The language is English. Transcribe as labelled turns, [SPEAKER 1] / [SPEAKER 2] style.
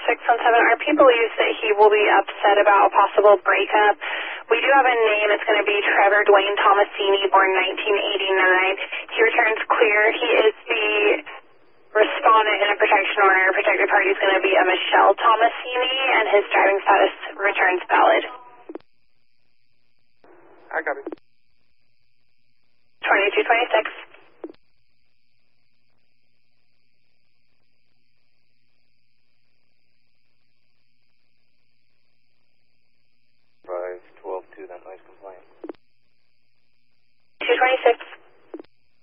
[SPEAKER 1] 617. Our people use that he will be upset about a possible breakup. We do have a name. It's going to be Trevor Dwayne Tomasini, born 1989. He returns clear. He is the respondent in a protection order. Protected party is going to be a Michelle Tomasini, and his driving status returns valid.
[SPEAKER 2] I got it.